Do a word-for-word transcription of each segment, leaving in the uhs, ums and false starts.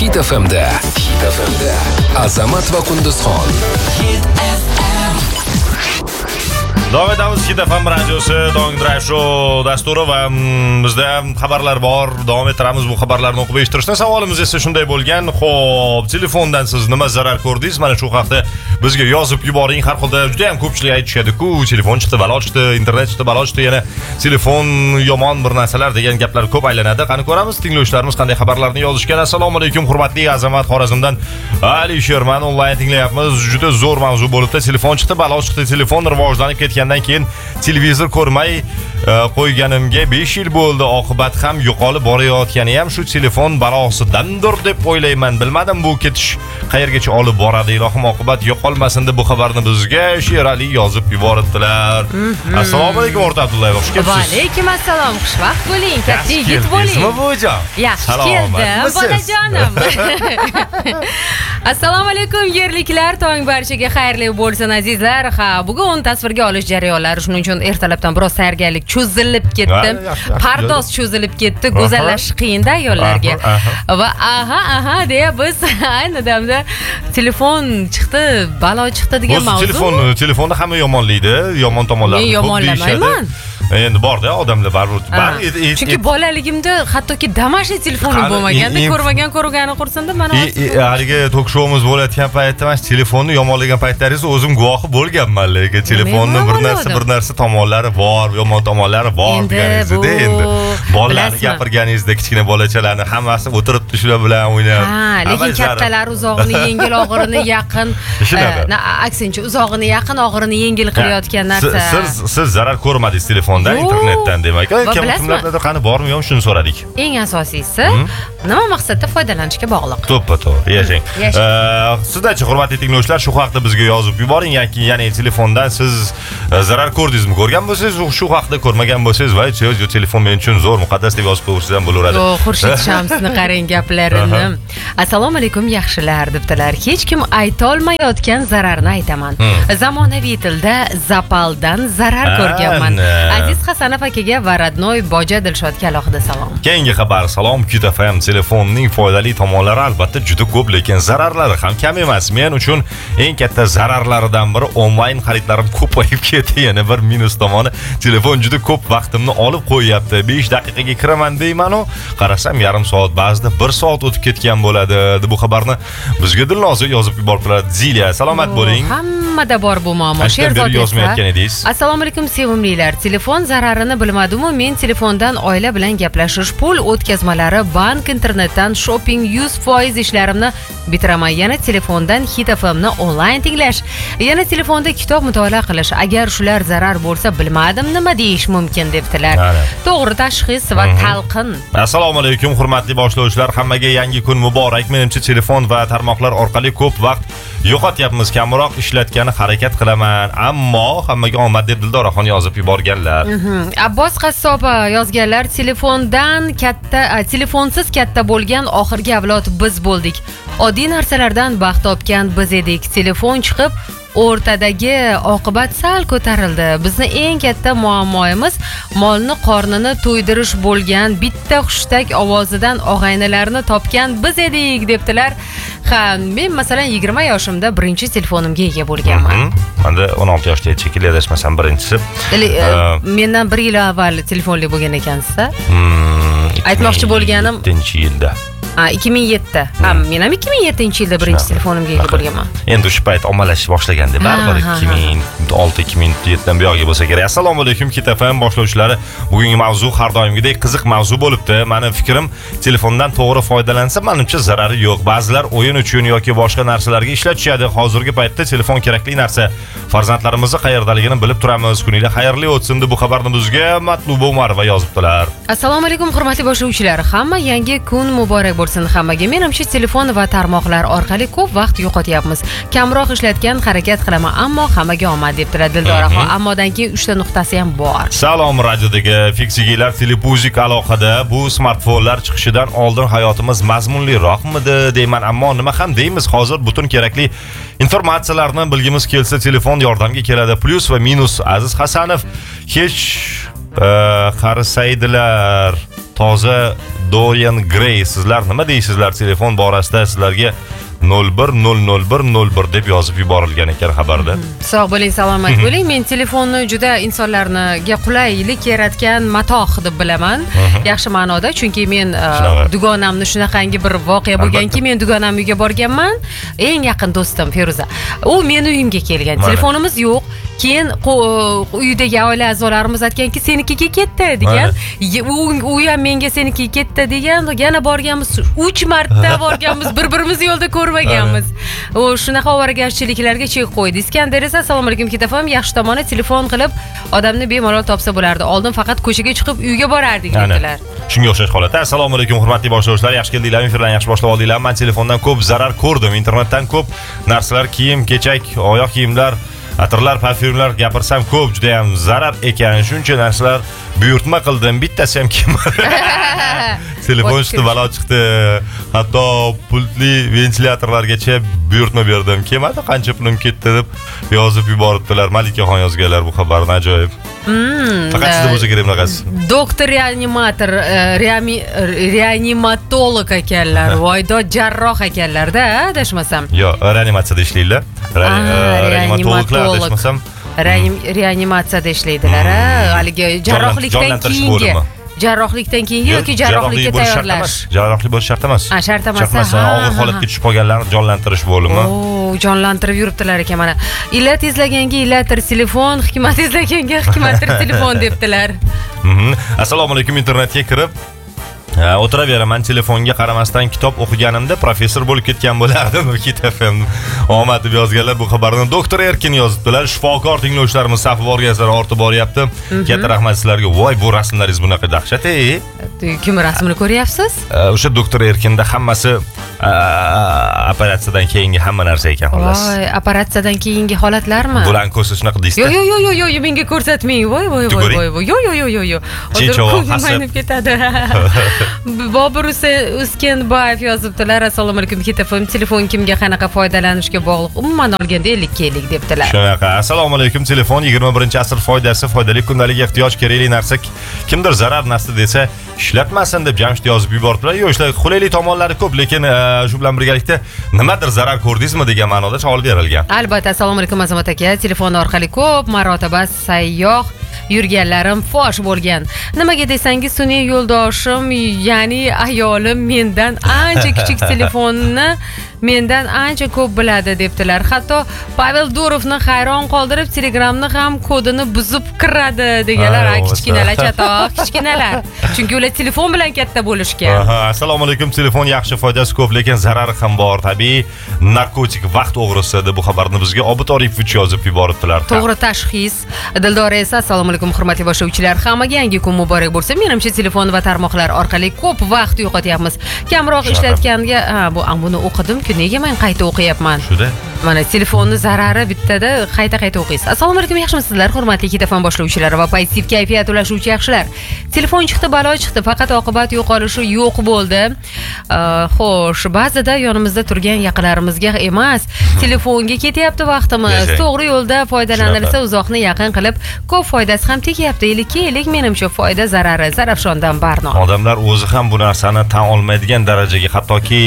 Hit F M'da Hit F M'da Azamat va Qunduzxon. Davom etamiz. Hit F M radiosi Dong Drive Show dasturi va bizda xabarlar bor. Davom ettiramiz bu xabarlarni o'qib eshittirishda. Savolimiz esa shunday bo'lgan. Xo'p, telefondan siz nima zarar ko'rdingiz? Mana shu haqda bizga yozib yuboring. Har holda juda ham ko'pchilik aytishadi-ku, telefon chiqdi, balo chiqdi, internet chiqdi, balo chiqdi, yana telefon yomon bir narsalar degan gaplar ko'p aylanadi. Qani ko'ramiz, tinglovchilarimiz qanday xabarlarni yozishgan. Assalomu alaykum, hurmatli Azamat Xorazmdan Alisher, men onlayn tinglayapmiz. Juda zo'r mavzu bo'libdi. Telefon chiqdi, balo chiqdi, telefon rivojlanib ketgandan keyin televizor ko'rmay qo'yganimga besh yil bo'ldi. Oqibat ham yo'qolib borayotgani ham shu telefon balosidandir deb o'ylayman. Bilmadim bu ketish qayergacha olib boradi. Ilohim oqibat yo'qolmasin deb bu xabarni bizga Sherali yozib yuboribdilar. Assalomu alaykum o'rta Abdullayev, xush kelibsiz. Va alaykum assalom, xushvaqt bo'ling, katta yigit bo'ling. Nima bo'jon? Yaxshi keldim, bolajonim. Assalomu alaykum yerliklar, tong barchaga xayrli bo'lsin azizlar. Ha, bugun tasvirga olish jarayonlari, shuning uchun ertalabdan biroz tayyorgarlik cho'zilib ketdi. Pardoz cho'zilib ketdi, go'zallash qiyin-da ayollarga. Va aha, aha deya biz ayni damda telefon chiqdi, balo chiqdi degan mavzu. Telefon, telefonni hamma yomonlaydi, yomon tomonlari ko'p deyishadi. Yomonlamayman. Endi bor-da odamlar baribir. Chunki bolaligimda hattoki damashli telefonim bo'lmaganda, ko'rmagan ko'rgani qursinda mana haligi tok-shouimiz bo'layotgan paytda mana telefonni yomonlagan paytlaringiz o'zim guvohi bo'lganman, lekin telefonni bir narsa bir narsa tomonlari bor, yomon tomonlari bor deganingiz-da endi. Bolalarni gapirganingizda kichkina bolachalarni hammasi o'tiribdi shular bilan o'ynab. Ha, lekin kattalar uzog'ini yengil, og'irini yaqin, aksincha uzog'ini yaqin, og'irini yengil qilayotgan narsa. Siz siz zarar ko'rmadingiz telefon internetdan demak. Kimlardadir qani bormi yo'qmi shuni so'radik. Eng asosiysi nima maqsadda foydalanishga bog'liq. To'ppa-to'g'ri, yashang. Sizlarchi hurmatli tinglovchilar, shu haqda bizga yozib yuboring yoki ya'ni telefondan siz zarar ko'rdingizmi? Ko'rgan bo'lsangiz, shu haqda ko'rmagan bo'lsangiz, voy, telefon men uchun zo'r, muqaddas deb yozib qo'ysangiz ham bo'laveradi. Yo'q, Xurshid Shamsni qarang gaplarini. Assalomu alaykum yaxshilar debdilar. Hech kim ayta olmayotgan zararni aytaman. Zamonaviy tilda zapaldan zarar ko'rganman. Aziz Hasanov akaga va Radnoy Boja Dilshodga alohida salom. Keyingi xabar. Salom Hit F M. Telefonning foydali tomonlari albatta juda ko'p, lekin zararlari ham kam emas. Men uchun eng katta zararlaridan biri onlayn xaridlarim ko'payib ketdi. Yana bir minus tomoni, telefon juda ko'p vaqtimni olib qo'yyapti. besh daqiqaga kiraman deyman-u, qarasam yarim soat, ba'zida bir soat o'tib ketgan bo'ladi. Bu xabarni bizga Dilnoza yozib yubordilar. Ziliya, salomat bo'ling. Hammada bor bu muammo. Sherzod yozmayotgan edingiz. Assalomu alaykum sevimlilar. Telefon zararini bilmadim-u, men telefondan oila bilan gaplashish, pul o'tkazmalari, bank, internetdan shopping, yuz foiz ishlarimni bitiraman. Yana telefondan Hit F M'ni onlayn tinglash, yana telefonda kitob mutolaa qilish. Agar shular zarar bo'lsa, bilmadim nima deyish mumkin debdilar. To'g'ri tashxis va talqin. Assalomu alaykum hurmatli boshlovchilar, hammaga yangi kun muborak. Menimcha telefon va tarmoqlar orqali ko'p vaqt yo'qotyapmiz. Kamroq ishlatgani harakat qilaman, ammo hammaga omad deb Dildoraxon yozib yuborganlar. Abbos Qassoba yozganlar, telefondan katta, telefonsiz katta bo'lgan oxirgi avlod biz bo'ldik. Oddiy narsalardan baxt topgan biz edik. Telefon chiqib o'rtadagi oqibat sal ko'tarildi. Bizni eng katta muammoimiz molni qornini to'ydirish bo'lgan. Bitta xushtak ovozidan og'aynilarni topgan biz edik debdilar. Ha, men masalan yigirma yoshimda birinchi telefonimga ega bo'lganman. Menda o'n olti yoshda shekilli adashmasam birinchisi. Mendan bir yil avval telefonli bo'lgan ekansiz-a? Aytmoqchi bo'lganim ikkinchi yilda. Ha, ikki ming yetti. Ha, men ham ikki ming yettinchi yilda birinchi telefonimga ega bo'lganman. Endi o'sha payt ommalashish boshlaganda, baribir ikki ming olti ikki ming yettidan buyog'iga bo'lsa kerak. Assalomu alaykum Hit F M boshlovchilari. Bugungi mavzu har doimgidek qiziq mavzu bo'libdi. Meni fikrim, telefondan to'g'ri foydalansa, menimcha zarari yo'q. Ba'zilar o'yin uchun yoki boshqa narsalarga ishlatishadi. Hozirgi paytda telefon kerakli narsa. Farzandlarimizni qayerdaligini bilib turamiz. Kuninglar xayrli o'tsin deb bu xabarni bizga Matluba Umarova yozibdilar. Assalomu alaykum hurmatli boshlovchilar. Hamma yangi kun muborak bo'lsin hammaga. Menimcha telefon va tarmoqlar orqali ko'p vaqt yo'qotyapmiz. Kamroq ishlatgan harakat qilaman, ammo hammaga omad debdilar Dildoraxon. Ammodan keyin uchta nuqtasi ham bor. Salom radiodagi fiksigilar, telepuzik aloqada. Bu smartfonlar chiqishidan oldin hayotimiz mazmunliroqmidi deyman, ammo nima ham deymiz, hozir butun kerakli informatsiyalarni bilgimiz kelsa telefon yordamga keladi. Plus va minus. Aziz Hasanov, hech qarasaydilar, toza Dorian Gray, sizlar nima deysizlar telefon borasida? Sizlarga nol bir nol nol bir nol bir deb yozib yuborilgan ekan xabarda. Sog' bo'ling, salomat bo'ling. Men telefonni juda insonlarga qulaylik yaratgan matoh deb bilaman. Yaxshi ma'noda, chunki men dugonamni shunaqangi bir voqea bo'lganki, men dugonam uyga borganman. Eng yaqin do'stim Feruza. U meni uyimga kelgan. Telefonimiz yo'q. Keyin uydagi oila a'zolarimiz aytganki, senikiga ketdi degan. U ham menga senikiga ketdi degan. Yana borganmiz, uch marta borganmiz, bir-birimizni yo'lda ko'rmaganmiz. U shunaqa ovoragarchiliklarga chek qo'ydi. Iskandar esa assalomu alaykum ketafam, yaxshi tomoni telefon qilib odamni bemalol topsa bo'lardi. Oldin faqat ko'chaga chiqib uyga borardik dedilar. Shunga o'xshash holat. Assalomu alaykum hurmatli boshlovchilar, yaxshi keldinglar, efirdan yaxshi boshlab oldinglar. Men telefondan ko'p zarar ko'rdim, internetdan ko'p narsalar, kiyim, kechak, oyoq kiyimlar, atirlar, parfyumlar gapirsam ko'p, juda ham zarar ekan. Shuncha narsalar buyurtma qildim, bittasi ham kelmadi. Telefon chiqdi, balo chiqdi. Hatto pultli ventilyatorlargacha buyurtma berdim. Kelmadi, qancha pulim ketdi deb yozib yuboribdilar. Malikaxon yozganlar bu xabarni, ajoyib. Faqat sizda bo'lsa kerak bunaqasi. Doktor reanimator, reanimatolog ekanlar, voydo jarroh ekanlar-da, adashmasam. Yo'q, reanimatsiyada ishlaydilar. Reanimatologlar adashmasam. Reanimatsiyada ishlaydilar, haligi jarrohlikdan keyingi. Jarrohlikdan keyingi yoki jarrohlikka tayyorlash. Jarrohlik bo'lish shart emas. Ha, shart emas. Og'ir holatga tushib qolganlarni jonlantirish bo'limi. Oo, jonlantirib yuribdilar ekan mana. Illat izlaganga illatir telefon, hikmat izlaganga hikmattir telefon debdilar. Assalomu alaykum, internetga kirib o'tiraveraman, telefonga qaramasdan kitob o'qiganimda professor bo'lib ketgan bo'lardim. Ketafam omad deb yozganlar bu xabarni. Doktor Erkin yozibdilar. Shifokor tinglovchilarimiz safi borganslar ortib boryapti. Katta rahmat sizlarga. Voy, bu rasmlaringiz bunaqa dahshat-ey. Kim rasmini ko'ryapsiz? O'sha doktor Erkinda hammasi operatsiyadan keyingi hamma narsa ekan, xolos. Voy, operatsiyadan keyingi holatlarmi? Bulan ko'rsa shunaqa deysiz. Yo'q, yo'q, yo'q, yo'q, menga ko'rsatmang. Voy, voy, voy, voy. Yo'q, yo'q, yo'q, yo'q. Hozir ko'nglim ketadi. Bobur Uskenbayev yozibdilar. Assalomu alaykum ketafam, telefon kimga qanaqa foydalanishga bog'liq? Umuman olganda ellik kelik debdilar. Shunaqa. Assalomu alaykum, telefon yigirma birinchi asr foydasi, foydali kundalik ehtiyoj kerakli narsa. Kimdir zarar narsa desa, ishlatmasin deb Jamshid yozib yubordilar. Yo'q, ishlar qulaylik tomonlari ko'p, lekin shu bilan birgalikda nimadir zarar ko'rdingizmi degan ma'noda savol berilgan. Albatta, assalomu alaykum Azamat aka, telefon orqali ko'p marotaba sayyoh yurganlarim fosh bo'lgan. Nimaga desangiz, sun'iy yo'ldoshim, ya'ni ayolim mendan ancha kichik telefonni mendan ancha ko'p biladi debdilar. Hatto Pavel Durovni hayron qoldirib, Telegramni ham kodini buzib kiradi deganlar. Kichkinalar, chatoq, kichkinalar. Chunki ular telefon bilan katta bo'lishgan. Aha, assalomu alaykum, telefon yaxshi, foydasi ko'p, lekin zarari ham bor. Tabiiy narkotik vaqt o'g'risi deb bu xabarni bizga Obid Oripovich yozib yuboribdilar. To'g'ri tashxis. Dildora esa assalomu alaykum hurmatli boshlovchilar, hammaga yangi kun muborak bo'lsin. Menimcha telefon va tarmoqlar orqali ko'p vaqt yo'qotyapmiz. Kamroq ishlatganga, ha, bu buni o'qidim-ku, nega men qayta o'qiyapman? Shuda. Mana telefonni zarari bittada, qayta-qayta o'qiysiz. Assalomu alaykum, yaxshimisizlar hurmatli telefon boshlovchilari va pozitiv kayfiyat ulashuvchi yaxshilar. Telefon chiqdi, balo chiqdi, faqat oqibat yo'qolishi yo'q bo'ldi. Xo'sh, ba'zida yonimizda turgan yaqinlarimizga emas, telefonga ketyapti vaqtimiz. To'g'ri yo'lda foydalanilsa, uzoqni yaqin qilib, ko'p foydasi ham tegyapti. Ellik menimcha foyda zarari Zarafshondan Barno. Odamlar o'zi ham bu narsani tan olmaydigan darajaga, hattoki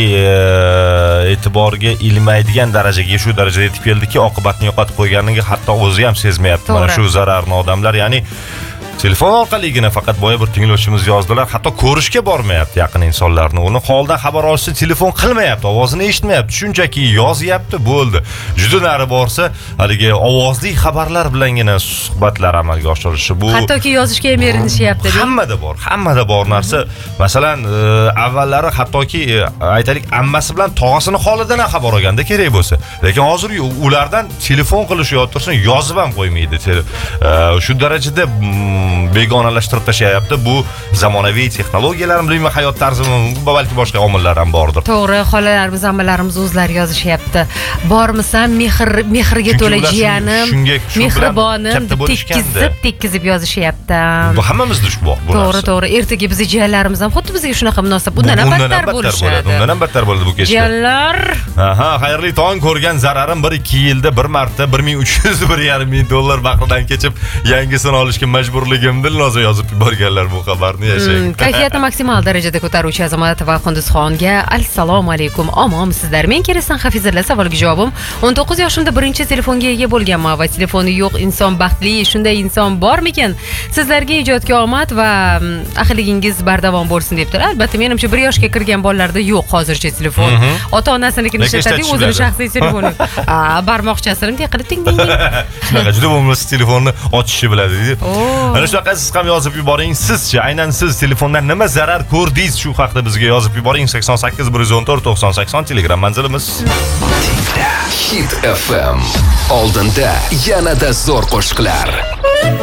e'tiborga ilmaydigan darajaga, shu darajada yetib keldiki, oqibatni yo'qotib qo'yganiga hatto o'zi ham sezmayapti. Mana shu zararni odamlar, ya'ni telefon orqaligina faqat boya bir tinglovchimiz yozdilar, hatto ko'rishga bormayapti yaqin insonlarni. Uni holdan xabar olishsa telefon qilmayapti, ovozini eshitmayapti, shunchaki yozyapti, bo'ldi. Juda nari borsa, haligi ovozli xabarlar bilangina suhbatlar amalga oshirilishi. Bu hattoki yozishga ham erinishayapti. Hammada bor, hammada bor narsa. Masalan, avvallari hattoki aytaylik, ammasi bilan tog'asini holidan xabar olganda kerak bo'lsa, lekin hozir ulardan telefon qilish yo'tirsin, yozib ham qo'ymaydi. Shu darajada begonalashtirib tashlayapti. Bu zamonaviy texnologiyalar bilan hayot tarzimi, balki boshqa omillar ham bordir. To'g'ri, xolalarimiz, ammalarimiz o'zlari yozishyapti. Bormisan, mehr mehrga to'la jiyanim, mehribonim, tekkizib tekkizib yozishyapti. Bu hammamizda shu bor. To'g'ri, to'g'ri. Ertaga bizning jiyanlarimiz ham xuddi bizga shunaqa munosabat, undan ham battar bo'lishadi. Undan ham battar bo'ladi bu kechda. Jiyanlar. Aha, xayrli tong. Ko'rgan zararim bir ikki yilda bir marta bir ming uch yuz bir yarim ming dollar bahridan kechib, yangisini olishga majburlik begim Dilnoza yozib yuborganlar bu xabarni yashang. Hmm, kayfiyatni maksimal darajada ko'taruvchi Azamat va Qunduzxonga assalomu alaykum. Omonmisizlar? Men Kerestan Hafizilla. Savolga javobim: o'n to'qqiz yoshimda birinchi telefonga ega bo'lganman va telefoni yo'q inson baxtli. Shunday inson bormikan? Sizlarga ijodga omad va ahilligingiz bardavom bo'lsin debdilar. Albatta, menimcha bir yoshga kirgan bolalarda yo'q hozircha telefon. Ota-onasinikini ishlatadi, o'zini shaxsiy telefoni. A, barmoqchasini qilib ting ting ting. Shunaqa juda bo'lmasa telefonni ochishni biladi. Ana shunaqa siz ham yozib yuboring. Sizchi, aynan siz telefondan nima zarar ko'rdingiz? Shu haqida bizga yozib yuboring. sakson sakkiz bir yuz o'n to'rt to'qson sakson Telegram manzilimiz. Hit F M. Oldinda yanada zo'r qo'shiqlar.